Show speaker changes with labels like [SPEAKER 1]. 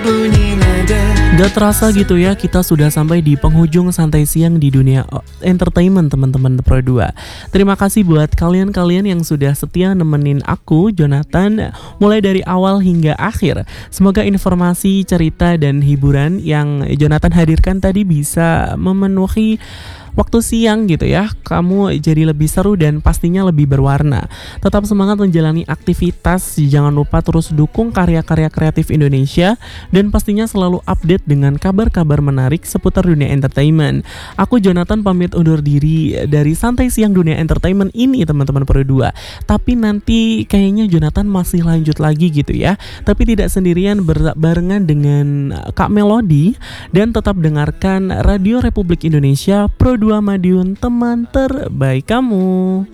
[SPEAKER 1] berbunyi nada.
[SPEAKER 2] Gak terasa gitu ya, kita sudah sampai di penghujung santai siang di dunia entertainment teman-teman Pro 2. Terima kasih buat kalian-kalian yang sudah setia nemenin aku, Jonathan, mulai dari awal hingga akhir. Semoga informasi, cerita, dan hiburan yang Jonathan hadirkan tadi bisa memenuhi waktu siang gitu ya, kamu jadi lebih seru dan pastinya lebih berwarna. Tetap semangat menjalani aktivitas, jangan lupa terus dukung karya-karya kreatif Indonesia, dan pastinya selalu update dengan kabar-kabar menarik seputar dunia entertainment. Aku Jonathan pamit undur diri dari Santai Siang Dunia Entertainment ini teman-teman Pro 2. Tapi nanti kayaknya Jonathan masih lanjut lagi gitu ya, tapi tidak sendirian, barengan dengan Kak Melody. Dan tetap dengarkan Radio Republik Indonesia Pro 2 Madiun, teman terbaik kamu.